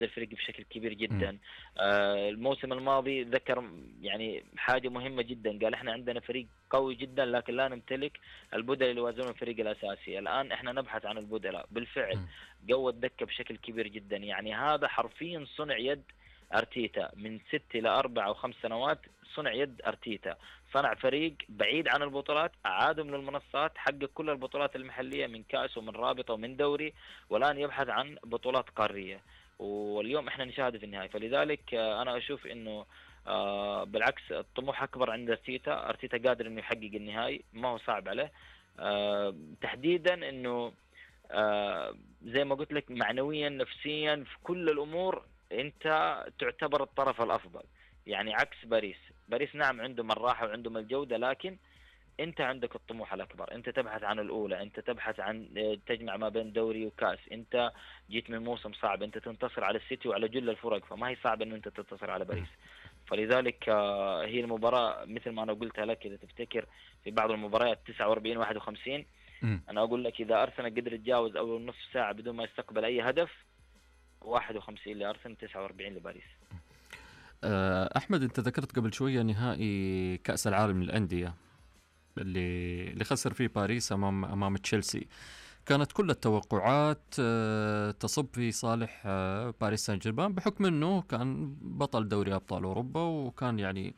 الفريق بشكل كبير جدا. الموسم الماضي ذكر يعني حاجة مهمة جدا، قال احنا عندنا فريق قوي جدا لكن لا نمتلك البدلاء اللي يوازنون الفريق الأساسي. الآن احنا نبحث عن البدلاء بالفعل. قوى الدكة بشكل كبير جدا، يعني هذا حرفيا صنع يد أرتيتا من 6 ل4 أو 5 سنوات. صنع يد أرتيتا صنع فريق بعيد عن البطولات، أعاده من المنصات، حقق كل البطولات المحلية من كأس ومن رابطة ومن دوري، والآن يبحث عن بطولات قارية، واليوم احنا نشاهد في النهاية. فلذلك انا اشوف انه بالعكس الطموح اكبر عند ارتيتا. ارتيتا قادر انه يحقق النهائي، ما هو صعب عليه. تحديدا انه زي ما قلت لك معنويا نفسيا في كل الامور انت تعتبر الطرف الافضل، يعني عكس باريس. باريس نعم عندهم الراحة وعندهم الجودة، لكن انت عندك الطموح الاكبر، انت تبحث عن الاولى، انت تبحث عن تجمع ما بين دوري وكاس. انت جيت من موسم صعب، انت تنتصر على السيتي وعلى جل الفرق، فما هي صعب ان انت تنتصر على باريس. فلذلك هي المباراة مثل ما انا قلتها لك، اذا تفتكر في بعض المباريات 49 51، انا اقول لك اذا ارسنال قدر يتجاوز اول نصف ساعة بدون ما يستقبل اي هدف، 51 لارسنال 49 لباريس. احمد، انت ذكرت قبل شوية نهائي كأس العالم للأندية اللي خسر فيه باريس امام تشيلسي. كانت كل التوقعات تصب في صالح باريس سان جيرمان، بحكم انه كان بطل دوري ابطال اوروبا، وكان يعني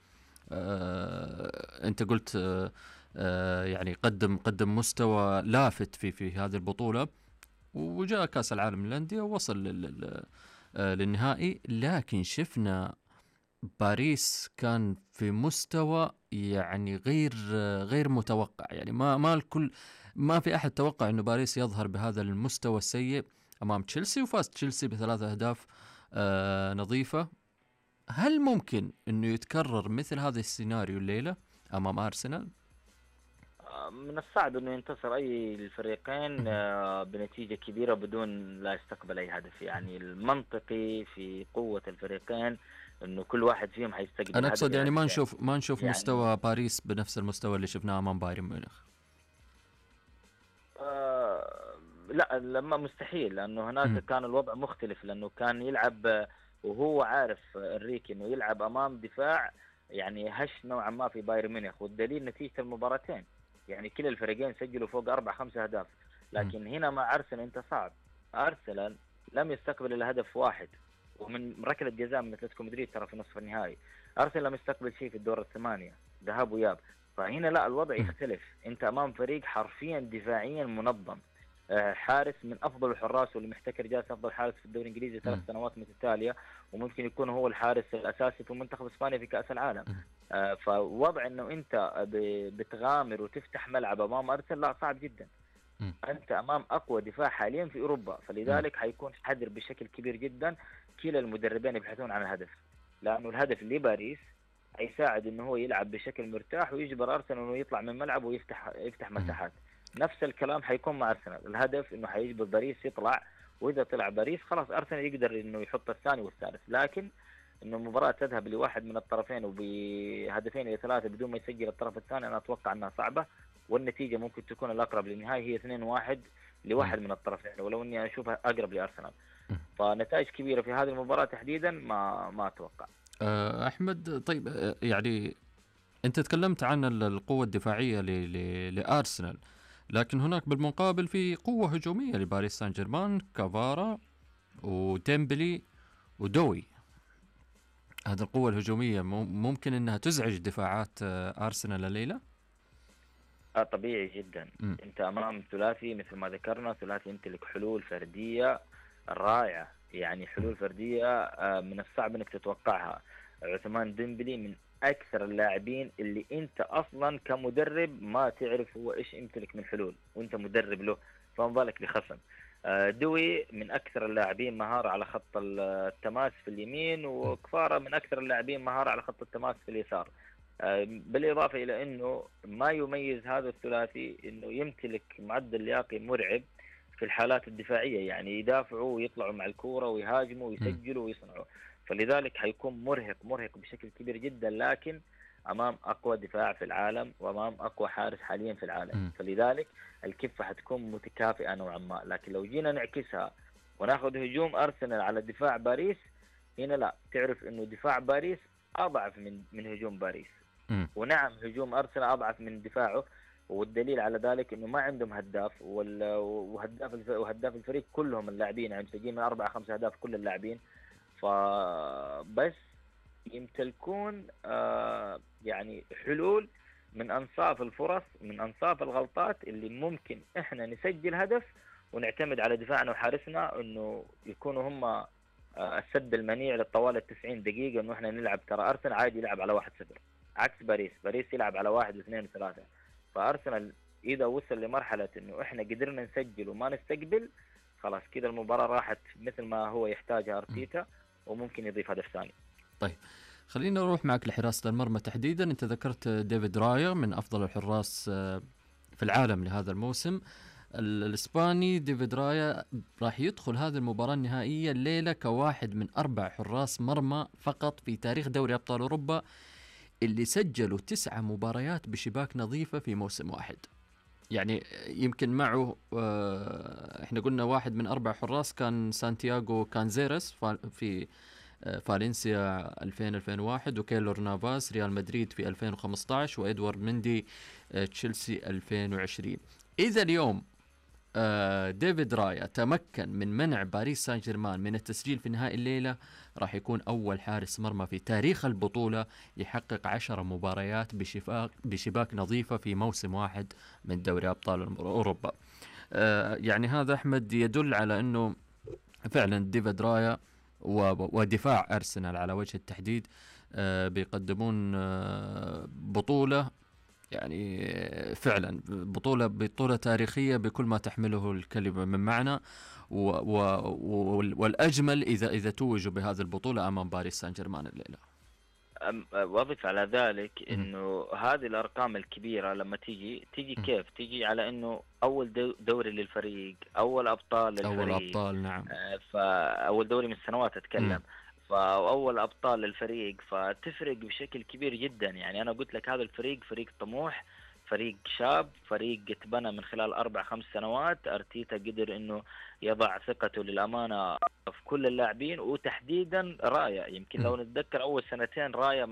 انت قلت يعني قدم مستوى لافت في هذه البطولة، وجاء كأس العالم للأندية ووصل للنهائي. لكن شفنا باريس كان في مستوى يعني غير متوقع، يعني ما الكل، ما في أحد توقع إنه باريس يظهر بهذا المستوى السيء أمام تشيلسي، وفاز تشيلسي ب3 أهداف نظيفة. هل ممكن إنه يتكرر مثل هذا السيناريو الليلة أمام أرسنال؟ من الصعب انه ينتصر اي الفريقين بنتيجة كبيرة بدون لا يستقبل اي هدف. يعني المنطقي في قوة الفريقين انه كل واحد فيهم حيستقبل أنا هدف أقصد الى يعني هدفين. ما نشوف يعني مستوى باريس بنفس المستوى اللي شفناه أمام بايرن ميونخ. لا، لما مستحيل، لانه هناك مم. كان الوضع مختلف، لانه كان يلعب وهو عارف انريكي انه يلعب امام دفاع يعني هش نوعا ما في بايرن ميونخ، والدليل نتيجة المباراتين. يعني كلا الفريقين سجلوا فوق 4 5 أهداف. مم. لكن هنا مع أرسنال أنت صعب. أرسنال لم يستقبل إلا هدف واحد، ومن ركلة جزاء من أتلتيكو مدريد ترى في نصف النهائي. أرسنال لم يستقبل شيء في الدور الثمانية ذهاب وإياب. فهنا لا، الوضع مم. يختلف. أنت أمام فريق حرفيا دفاعيا منظم، حارس من افضل الحراس، واللي محتكر جائزة افضل حارس في الدوري الانجليزي 3 سنوات متتاليه، وممكن يكون هو الحارس الاساسي في منتخب اسبانيا في كاس العالم. مم. فوضع انه انت بتغامر وتفتح ملعب امام ارسنال لا، صعب جدا. مم. انت امام اقوى دفاع حاليا في اوروبا، مم. فلذلك حيكون حذر بشكل كبير جدا. كلا المدربين يبحثون عن الهدف، لانه الهدف لباريس هيساعد انه هو يلعب بشكل مرتاح ويجبر ارسنال انه يطلع من ملعبه ويفتح مم. مساحات. نفس الكلام حيكون مع ارسنال، الهدف انه حيجبر باريس يطلع، واذا طلع باريس خلاص ارسنال يقدر انه يحط الثاني والثالث. لكن انه المباراة تذهب لواحد من الطرفين وبهدفين الى 3 بدون ما يسجل الطرف الثاني، انا اتوقع انها صعبة، والنتيجة ممكن تكون الاقرب للنهاية هي 2-1 مم. لواحد من الطرفين، ولو اني اشوفها اقرب لارسنال. مم. فنتائج كبيرة في هذه المباراة تحديدا ما اتوقع. أحمد، طيب، يعني أنت تكلمت عن القوة الدفاعية لأرسنال، لكن هناك بالمقابل في قوة هجومية لباريس سان جيرمان، كافارا وديمبلي ودوي. هذه القوة الهجومية ممكن أنها تزعج دفاعات أرسنال الليلة. طبيعي جدا. م- انت امام ثلاثي مثل ما ذكرنا، ثلاثي يمتلك حلول فرديه رائعه، يعني م- حلول فرديه من الصعب انك تتوقعها. عثمان ديمبلي من اكثر اللاعبين اللي انت اصلا كمدرب ما تعرف هو ايش يمتلك من حلول وانت مدرب له، فما بالك بخصم. دوي من اكثر اللاعبين مهاره على خط التماس في اليمين، م- وكفاره من اكثر اللاعبين مهاره على خط التماس في اليسار. بالإضافة إلى أنه ما يميز هذا الثلاثي أنه يمتلك معدل لياقي مرعب في الحالات الدفاعية، يعني يدافعوا ويطلعوا مع الكورة ويهاجموا م- ويسجلوا ويصنعوا. فلذلك حيكون مرهق بشكل كبير جدا، لكن أمام أقوى دفاع في العالم وأمام أقوى حارس حاليا في العالم، م- فلذلك الكفة حتكون متكافئة نوعا ما. لكن لو جينا نعكسها وناخذ هجوم ارسنال على دفاع باريس، هنا لا، تعرف انه دفاع باريس اضعف من هجوم باريس. ونعم هجوم ارسنال اضعف من دفاعه، والدليل على ذلك انه ما عندهم هداف، وهداف الفريق كلهم اللاعبين يعني مسجلين من 4-5 اهداف كل اللاعبين. فبس يمتلكون يعني حلول من انصاف الفرص، من انصاف الغلطات اللي ممكن احنا نسجل هدف ونعتمد على دفاعنا وحارسنا انه يكونوا هم السد المنيع للطوال 90 دقيقة، انه احنا نلعب. ترى ارسنال عادي يلعب على 1-0 عكس باريس يلعب على 1 و2 و3. فارسنال اذا وصل لمرحلة انه احنا قدرنا نسجل وما نستقبل، خلاص كذا المباراة راحت مثل ما هو يحتاجها ارتيتا، وممكن يضيف هدف ثاني. طيب خلينا نروح معك لحراسة المرمى تحديدا. انت ذكرت ديفيد رايا من افضل الحراس في العالم لهذا الموسم. الاسباني ديفيد رايا راح يدخل هذه المباراة النهائية الليلة كواحد من 4 حراس مرمى فقط في تاريخ دوري ابطال اوروبا اللي سجلوا 9 مباريات بشباك نظيفة في موسم واحد. يعني يمكن معه احنا قلنا واحد من 4 حراس كان سانتياغو كانزيرس في فالنسيا 2000-2001، وكيلور نافاس ريال مدريد في 2015، وإدوارد مندي تشيلسي 2020. إذا اليوم ديفيد رايا تمكن من منع باريس سان جيرمان من التسجيل في نهائي الليلة، راح يكون أول حارس مرمى في تاريخ البطولة يحقق 10 مباريات بشباك نظيفة في موسم واحد من دوري أبطال أوروبا. يعني هذا أحمد يدل على أنه فعلا ديفيد رايا ودفاع أرسنال على وجه التحديد بيقدمون بطولة، يعني فعلا بطولة تاريخية بكل ما تحمله الكلمة من معنى، والأجمل إذا توجوا بهذه البطولة أمام باريس سان جيرمان الليلة. واضف على ذلك انه هذه الارقام الكبيره لما تيجي كيف تيجي على انه اول دوري للفريق، اول ابطال للفريق، اول ابطال نعم، فاول دوري من السنوات اتكلم، فاول ابطال للفريق، فتفرق بشكل كبير جدا. يعني انا قلت لك هذا الفريق فريق طموح، فريق شاب، فريق اتبنى من خلال 4-5 سنوات. ارتيتا قدر انه يضع ثقته للامانه في كل اللاعبين، وتحديدا رايا. يمكن لو نتذكر اول سنتين رايا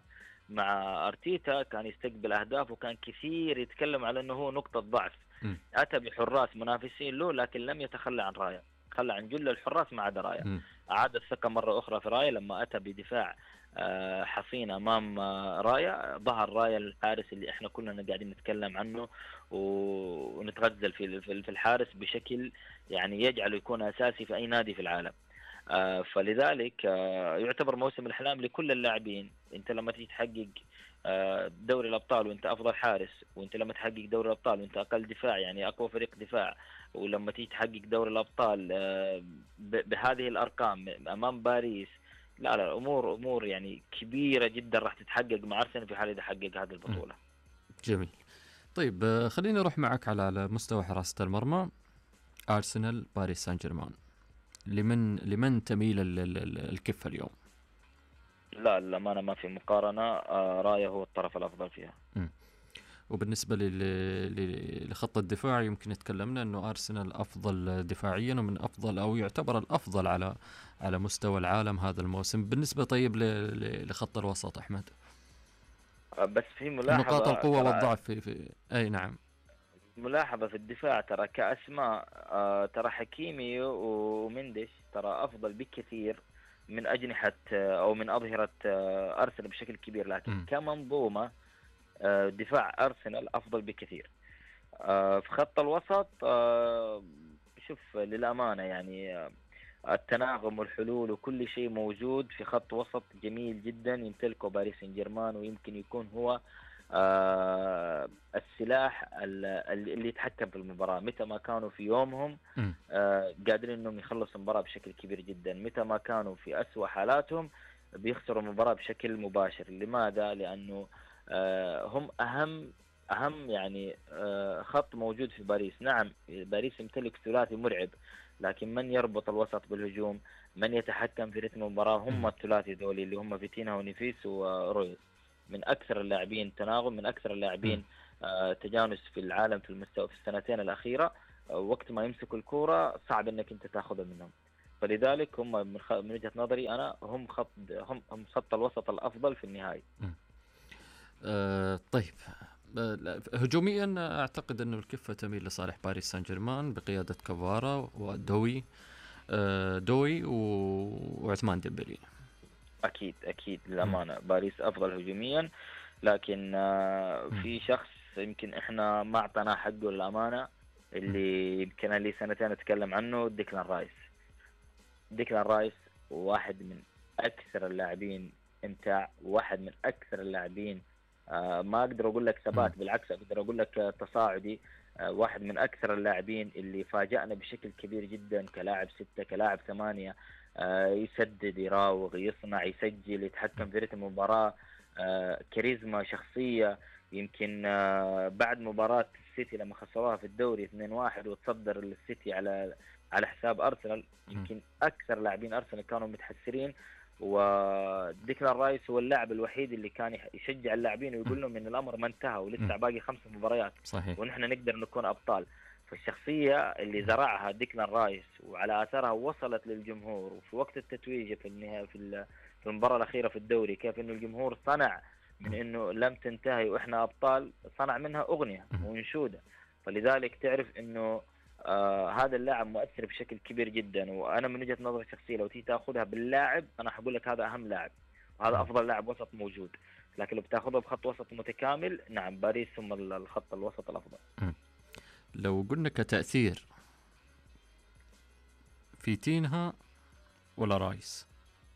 مع ارتيتا كان يستقبل اهداف، وكان كثير يتكلم على انه هو نقطه ضعف. اتى بحراس منافسين له لكن لم يتخلى عن رايا، تخلى عن جل الحراس ما عدا رايا. اعاد الثقه مره اخرى في رايا لما اتى بدفاع حصين امام رايا. ظهر رايا الحارس اللي احنا كلنا قاعدين نتكلم عنه ونتغزل في الحارس بشكل يعني يجعله يكون اساسي في اي نادي في العالم. فلذلك يعتبر موسم الاحلام لكل اللاعبين. انت لما تيجي تحقق دوري الابطال وانت افضل حارس، وانت لما تحقق دوري الابطال وانت اقل دفاع يعني اقوى فريق دفاع، ولما تيجي تحقق دوري الابطال بهذه الارقام امام باريس، لا امور يعني كبيره جدا راح تتحقق مع ارسنال في حال اذا حقق هذه البطوله. جميل. طيب خليني اروح معك على مستوى حراسه المرمى. ارسنال باريس سان جيرمان، لمن تميل الكفه اليوم؟ لا للأمانة ما في مقارنة، رايا هو الطرف الأفضل فيها. وبالنسبة لخط الدفاع يمكن تكلمنا أنه أرسنال أفضل دفاعيا ومن أفضل أو يعتبر الأفضل على مستوى العالم هذا الموسم. بالنسبة طيب لخط الوسط أحمد، بس في ملاحظة نقاط القوة والضعف في أي نعم، ملاحظة في الدفاع ترى كأسماء ترى حكيمي ومندش ترى أفضل بكثير من أجنحة أو من أظهرة أرسنال بشكل كبير، لكن كمنظومة دفاع أرسنال أفضل بكثير. في خط الوسط شوف للأمانة يعني التناغم والحلول وكل شيء موجود في خط وسط جميل جدا يمتلكه باريس سان جيرمان، ويمكن يكون هو السلاح اللي يتحكم في المباراة. متى ما كانوا في يومهم قادرين انهم يخلصوا المباراة بشكل كبير جدا، متى ما كانوا في أسوأ حالاتهم بيخسروا المباراة بشكل مباشر. لماذا؟ لأنه هم أهم يعني خط موجود في باريس. نعم باريس يمتلك ثلاثي مرعب، لكن من يربط الوسط بالهجوم، من يتحكم في رتم المباراة، هم الثلاثي دولي اللي هم فيتينها ونيفيس ورويس. من أكثر اللاعبين تناغم، من أكثر اللاعبين تجانس في العالم في المستوى في السنتين الأخيرة. وقت ما يمسكوا الكرة صعب انك انت تاخذها منهم. فلذلك هم من وجهة نظري انا هم خط الوسط الافضل في النهائي. طيب، هجوميا اعتقد انه الكفه تميل لصالح باريس سان جيرمان بقياده كفارا ودوي، وعثمان ديمبلي. اكيد للامانه باريس افضل هجوميا، لكن في شخص يمكن احنا ما اعطيناه حقه للامانه، اللي يمكن لي سنتين اتكلم عنه، ديكلان رايس واحد من اكثر اللاعبين امتاع، واحد من اكثر اللاعبين ما اقدر اقول لك ثبات، بالعكس اقدر اقول لك تصاعدي. واحد من اكثر اللاعبين اللي فاجأنا بشكل كبير جدا كلاعب 6 كلاعب 8، يسدد يراوغ يصنع يسجل يتحكم في رتم المباراة، كاريزما شخصية. يمكن بعد مباراة السيتي لما خسروها في الدوري 2-1 وتصدر السيتي على حساب أرسنال، يمكن أكثر لاعبين أرسنال كانوا متحسرين، وديكلان رايس هو اللاعب الوحيد اللي كان يشجع اللاعبين ويقول لهم ان الامر ما انتهى ولسه باقي 5 مباريات صحيح. ونحن نقدر نكون ابطال. فالشخصيه اللي زرعها ديكلان رايس وعلى اثرها وصلت للجمهور، وفي وقت التتويج في النهايه في المباراه الاخيره في الدوري، كيف انه الجمهور صنع من انه لم تنتهي واحنا ابطال، صنع منها اغنيه وانشوده. فلذلك تعرف انه هذا اللاعب مؤثر بشكل كبير جدا. وانا من وجهة نظري الشخصيه لو تيجي تاخذها باللاعب، انا حقول لك هذا اهم لاعب وهذا افضل لاعب وسط موجود. لكن لو بتاخذها بخط وسط متكامل، نعم باريس هم الخط الوسط الافضل. لو قلنا كتأثير، فيتينها ولا رايس؟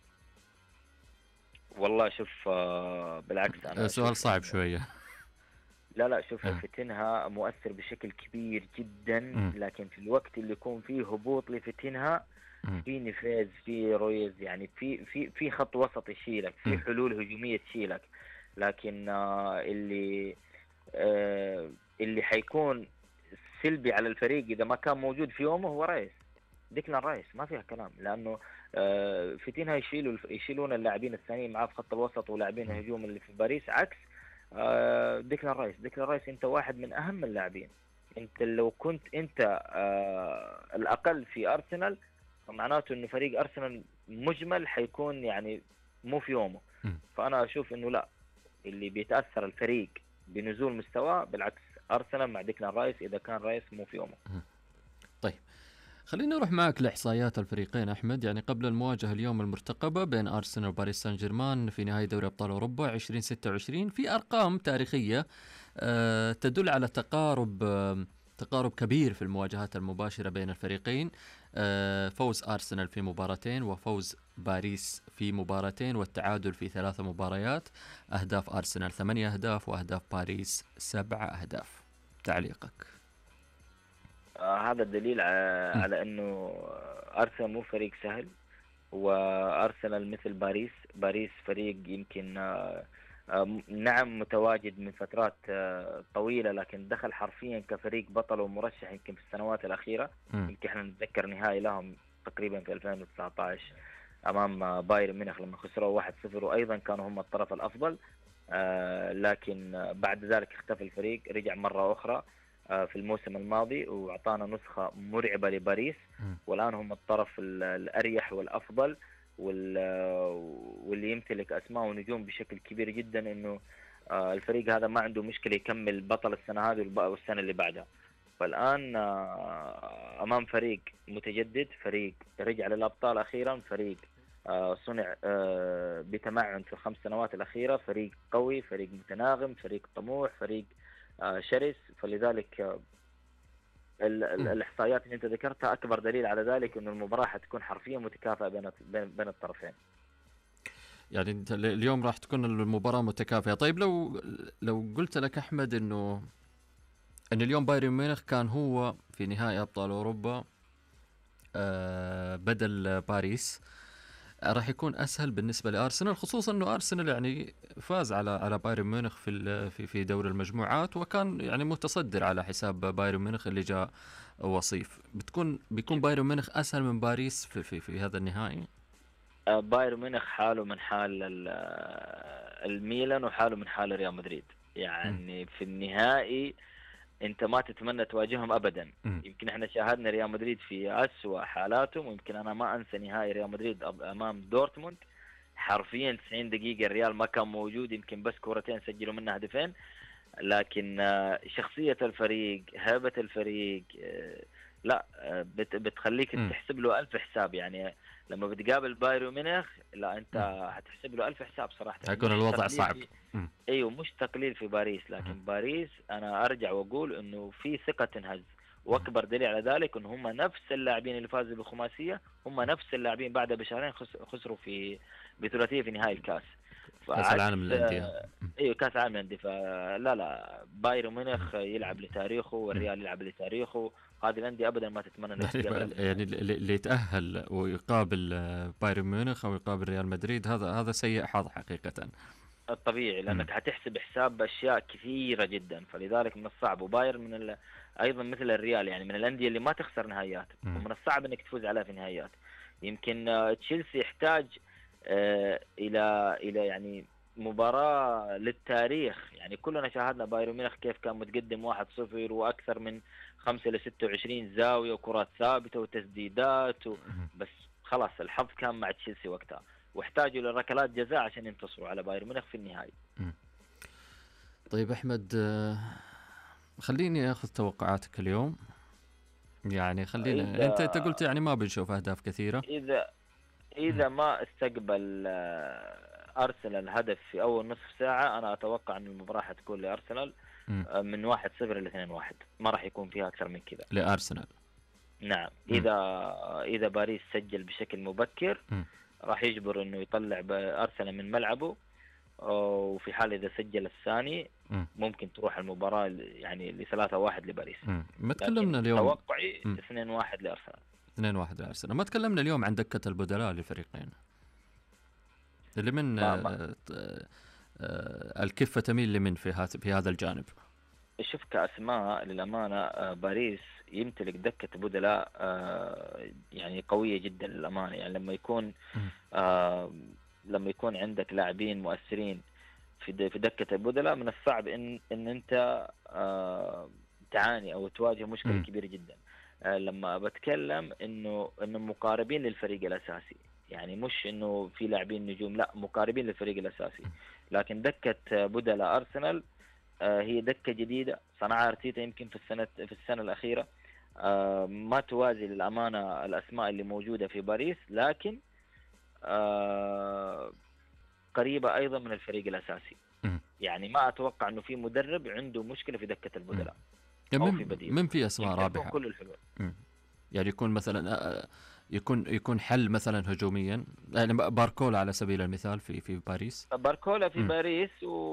والله شوف، بالعكس انا سؤال صعب شويه. لا شوف، فيتينها مؤثر بشكل كبير جدا، لكن في الوقت اللي يكون فيه هبوط لفيتينها، في نفاذ، في رويز، يعني في خط وسط يشيلك، في حلول هجوميه تشيلك. لكن اللي حيكون سلبي على الفريق اذا ما كان موجود في يومه هو رايس، ديكلان رايس، ما فيها كلام. لانه فيتينها يشيلون اللاعبين الثانيين معاه في خط الوسط ولاعبين الهجوم اللي في باريس، عكس ديكلان رايس انت واحد من اهم اللاعبين. انت لو كنت انت الاقل في ارسنال، معناته انه فريق ارسنال مجمل حيكون يعني مو في يومه. فانا اشوف انه لا، اللي بيتاثر الفريق بنزول مستواه بالعكس ارسنال مع ديكلان رايس اذا كان رايس مو في يومه. طيب، خلينا نروح معك لإحصائيات الفريقين أحمد. يعني قبل المواجهة اليوم المرتقبة بين أرسنال وباريس سان جيرمان في نهائي دوري أبطال أوروبا 2026، في أرقام تاريخية تدل على تقارب كبير في المواجهات المباشرة بين الفريقين. فوز أرسنال في مباراتين وفوز باريس في مباراتين والتعادل في 3 مباريات. أهداف أرسنال 8 أهداف وأهداف باريس 7 أهداف. تعليقك؟ هذا الدليل على انه ارسنال مو فريق سهل، وارسنال مثل باريس فريق يمكن نعم متواجد من فترات طويلة، لكن دخل حرفيا كفريق بطل ومرشح يمكن في السنوات الأخيرة. يمكن احنا نتذكر نهائي لهم تقريبا في 2019 أمام بايرن ميونخ لما خسروا 1-0، وأيضا كانوا هم الطرف الأفضل. لكن بعد ذلك اختفى الفريق، رجع مرة أخرى في الموسم الماضي وأعطانا نسخة مرعبة لباريس، والآن هم الطرف الأريح والأفضل واللي يمتلك أسماء ونجوم بشكل كبير جدا. إنه الفريق هذا ما عنده مشكلة يكمل بطل السنة هذه والسنة اللي بعدها. فالآن أمام فريق متجدد، فريق رجع للأبطال أخيرا، فريق صنع بتمعن في ال5 سنوات الأخيرة، فريق قوي، فريق متناغم، فريق طموح، فريق شرس. فلذلك الإحصائيات اللي أنت ذكرتها أكبر دليل على ذلك، إنه المباراة حتكون حرفيا متكافئة بين الطرفين. يعني انت اليوم راح تكون المباراة متكافئة. طيب، لو قلت لك أحمد إن اليوم بايرن ميونخ كان هو في نهائي أبطال أوروبا بدل باريس، راح يكون أسهل بالنسبة لأرسنال، خصوصا إنه أرسنال يعني فاز على بايرن ميونخ في دوري المجموعات، وكان يعني متصدر على حساب بايرن ميونخ اللي جاء وصيف. بيكون بايرن ميونخ أسهل من باريس في هذا النهائي. بايرن ميونخ حاله من حال الميلان وحاله من حال ريال مدريد. يعني في النهائي انت ما تتمنى تواجههم ابدا. يمكن احنا شاهدنا ريال مدريد في اسوأ حالاتهم، ويمكن انا ما انسى نهائي ريال مدريد امام دورتموند، حرفيا 90 دقيقة الريال ما كان موجود، يمكن بس كورتين سجلوا منها هدفين. لكن شخصية الفريق، هيبة الفريق، لا بتخليك تحسب له ألف حساب. يعني لما بتقابل بايرن ميونخ، لا انت هتحسب له ألف حساب صراحة. يكون الوضع صعب. ايوه مش تقليل في باريس، لكن باريس انا ارجع واقول انه في ثقة تنهز، واكبر دليل على ذلك ان هم نفس اللاعبين اللي فازوا بالخماسية هم نفس اللاعبين بعد بشهرين خسروا في بثلاثية في نهائي الكاس، كاس العالم للأندية. ايوه كاس العالم للأندية. فلا بايرن ميونخ يلعب لتاريخه والريال يلعب لتاريخه، هذه الأندية ابدا ما تتمنى يعني اللي يتأهل ويقابل بايرن ميونخ او يقابل ريال مدريد هذا سيء حظ حقيقة. الطبيعي، لانك هتحسب حساب باشياء كثيره جدا، فلذلك من الصعب. وبايرن ايضا مثل الريال يعني من الانديه اللي ما تخسر نهائيات، ومن الصعب انك تفوز عليها في نهائيات. يمكن تشيلسي يحتاج الى يعني مباراه للتاريخ. يعني كلنا شاهدنا بايرن ميونخ كيف كان متقدم 1-0 واكثر من 5 ل 26 زاويه وكرات ثابته وتسديدات بس خلاص الحظ كان مع تشيلسي وقتها، واحتاجوا لركلات جزاء عشان ينتصروا على بايرن ميونخ في النهائي. طيب أحمد، خليني أخذ توقعاتك اليوم. يعني خلينا أنت قلت يعني ما بنشوف أهداف كثيرة. إذا ما استقبل أرسنال هدف في أول نصف ساعة، أنا أتوقع أن المباراة حتكون لأرسنال من 1-0 ل 2-1، ما راح يكون فيها أكثر من كذا لأرسنال. نعم. إذا باريس سجل بشكل مبكر راح يجبر انه يطلع ارسنال من ملعبه، وفي حال اذا سجل الثاني ممكن تروح المباراه يعني ل 3-1 لباريس. ما تكلمنا اليوم توقعي 2-1 لارسنال. 2-1 لارسنال. ما تكلمنا اليوم عن دكه البدلاء للفريقين اللي من الكفه تميل لمن في هذا الجانب. شوف كاسماء للامانه باريس يمتلك دكة بدلاء يعني قوية جدا للأمانة. يعني لما يكون عندك لاعبين مؤثرين في دكة البدلاء، من الصعب إن أنت تعاني أو تواجه مشكلة كبيرة جدا. لما بتكلم إنه مقاربين للفريق الأساسي، يعني مش إنه في لاعبين نجوم، لا مقاربين للفريق الأساسي. لكن دكة بدلاء أرسنال هي دكة جديدة صنعها أرتيتا يمكن في السنة الأخيرة، ما توازي للأمانة الأسماء اللي موجودة في باريس، لكن قريبة أيضا من الفريق الأساسي. يعني ما أتوقع أنه في مدرب عنده مشكلة في دكة البدلاء أو في بديل. من في أسماء رابحة كل الحلول. يعني يكون مثلا يكون حل مثلا هجوميا، يعني باركولا على سبيل المثال في باريس. باركولا في باريس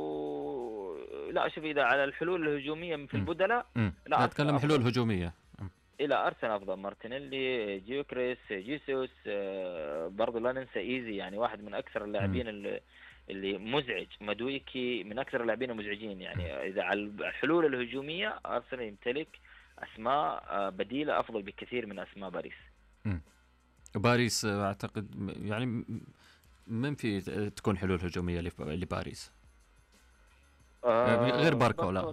لا شوف إذا على الحلول الهجومية في البدلاء لا أتكلم حلول هجومية. إلى أرسنال أفضل مارتينيلي، جيوكريس، جيسوس، برضو لا ننسى إيزي، يعني واحد من أكثر اللاعبين اللي مزعج. مدويكي من أكثر اللاعبين المزعجين. يعني إذا على الحلول الهجومية أرسنال يمتلك أسماء بديلة أفضل بكثير من أسماء باريس. باريس أعتقد يعني من في تكون حلول هجومية لباريس غير باركولا.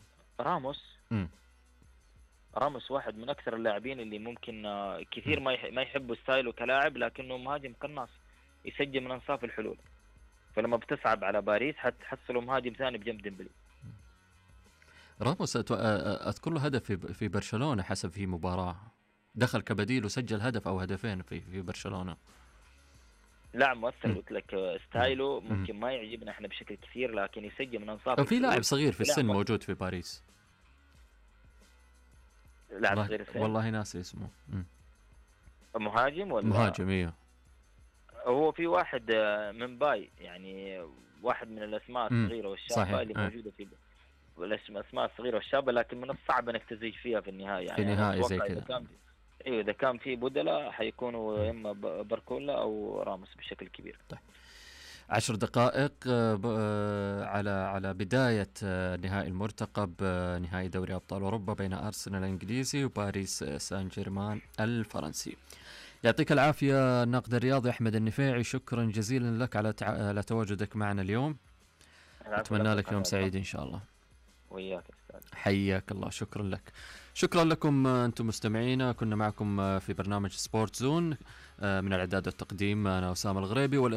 راموس واحد من أكثر اللاعبين اللي ممكن كثير ما يحبوا ستايله كلاعب، لكنه مهاجم قناص يسجل من أنصاف الحلول. فلما بتصعب على باريس حتحصلوا مهاجم ثاني بجنب ديمبلي. راموس أذكر له هدف في برشلونة حسب في مباراة دخل كبديل وسجل هدف أو هدفين في برشلونة. لا مؤثر، قلت لك ستايله ممكن ما يعجبنا احنا بشكل كثير، لكن يسجل من أنصاف. في لاعب صغير في السن موجود في باريس، لاعب صغير السن والله ناسي اسمه. مهاجم ولا مهاجم؟ ايوه هو في واحد من باي، يعني واحد من الاسماء الصغيره والشابه اللي موجوده في الاسماء الصغيره والشابه، لكن من الصعب انك تزيج فيها في النهايه. يعني في نهاية زي كذا. اذا كان في بدلاء حيكونوا اما باركولا او راموس بشكل كبير. طيب 10 دقائق على بداية نهائي المرتقب، نهائي دوري أبطال أوروبا بين أرسنال الإنجليزي وباريس سان جيرمان الفرنسي. يعطيك العافية الناقد الرياضي أحمد النفيعي، شكرا جزيلا لك على تواجدك معنا اليوم. أتمنى لك يوم سعيد إن شاء الله. وياك. حياك الله، شكرا لك. شكرا لكم أنتم مستمعينا، كنا معكم في برنامج سبورت زون من الإعداد والتقديم أنا أسامة الغريبي،